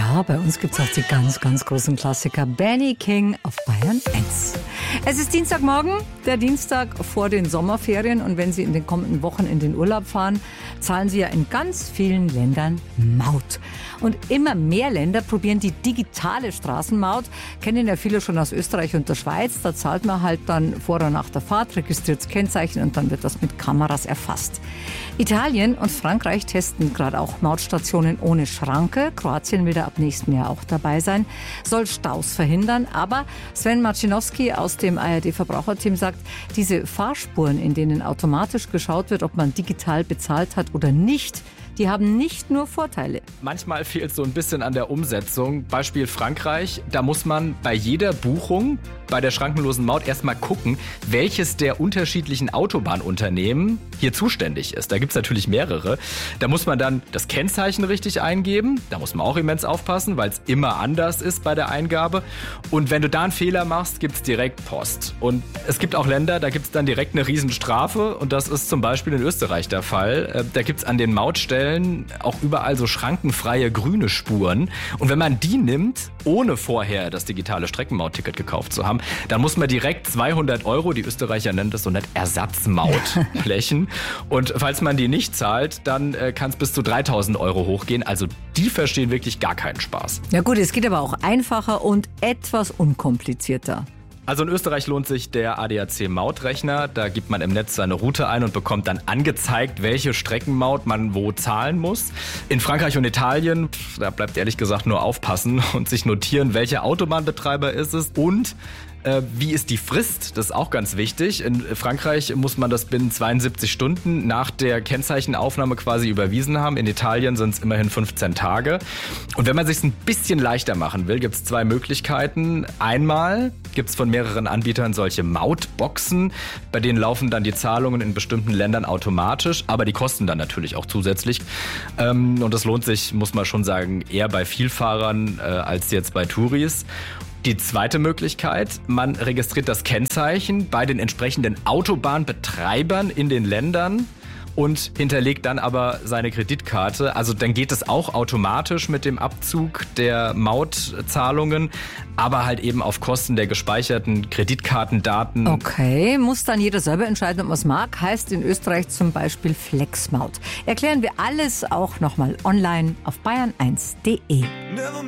Ja, bei uns gibt es auch die ganz, ganz großen Klassiker. Benny King auf Bayern 1. Es ist Dienstagmorgen, der Dienstag vor den Sommerferien. Und wenn Sie in den kommenden Wochen in den Urlaub fahren, zahlen Sie ja in ganz vielen Ländern Maut. Und immer mehr Länder probieren die digitale Straßenmaut. Kennen ja viele schon aus Österreich und der Schweiz. Da zahlt man halt dann vor und nach der Fahrt, registriert das Kennzeichen und dann wird das mit Kameras erfasst. Italien und Frankreich testen gerade auch Mautstationen ohne Schranke. Kroatien will da ab nächstem Jahr auch dabei sein, soll Staus verhindern. Aber Sven Marcinowski aus dem ARD-Verbraucherteam sagt, diese Fahrspuren, in denen automatisch geschaut wird, ob man digital bezahlt hat oder nicht, die haben nicht nur Vorteile. Manchmal fehlt es so ein bisschen an der Umsetzung. Beispiel Frankreich, da muss man bei jeder Buchung bei der schrankenlosen Maut erstmal gucken, welches der unterschiedlichen Autobahnunternehmen hier zuständig ist. Da gibt es natürlich mehrere. Da muss man dann das Kennzeichen richtig eingeben. Da muss man auch immens aufpassen, weil es immer anders ist bei der Eingabe. Und wenn du da einen Fehler machst, gibt es direkt Post. Und es gibt auch Länder, da gibt es dann direkt eine Riesenstrafe. Und das ist zum Beispiel in Österreich der Fall. Da gibt es an den Mautstellen auch überall so schrankenfreie grüne Spuren. Und wenn man die nimmt, ohne vorher das digitale Streckenmautticket gekauft zu haben, dann muss man direkt 200 €, die Österreicher nennen das so nett, Ersatzmaut blechen. Und falls man die nicht zahlt, dann kann es bis zu 3.000 € hochgehen. Also die verstehen wirklich gar keinen Spaß. Ja gut, es geht aber auch einfacher und etwas unkomplizierter. Also in Österreich lohnt sich der ADAC-Mautrechner. Da gibt man im Netz seine Route ein und bekommt dann angezeigt, welche Streckenmaut man wo zahlen muss. In Frankreich und Italien, da bleibt ehrlich gesagt nur aufpassen und sich notieren, welcher Autobahnbetreiber ist es und wie ist die Frist? Das ist auch ganz wichtig. In Frankreich muss man das binnen 72 Stunden nach der Kennzeichenaufnahme quasi überwiesen haben. In Italien sind es immerhin 15 Tage. Und wenn man es sich ein bisschen leichter machen will, gibt es zwei Möglichkeiten. Einmal gibt es von mehreren Anbietern solche Mautboxen, bei denen laufen dann die Zahlungen in bestimmten Ländern automatisch, aber die kosten dann natürlich auch zusätzlich. Und das lohnt sich, muss man schon sagen, eher bei Vielfahrern als jetzt bei Touris. Die zweite Möglichkeit, man registriert das Kennzeichen bei den entsprechenden Autobahnbetreibern in den Ländern und hinterlegt dann aber seine Kreditkarte. Also dann geht es auch automatisch mit dem Abzug der Mautzahlungen, aber halt eben auf Kosten der gespeicherten Kreditkartendaten. Okay, muss dann jeder selber entscheiden, ob man es mag. Heißt in Österreich zum Beispiel Flexmaut. Erklären wir alles auch nochmal online auf bayern1.de.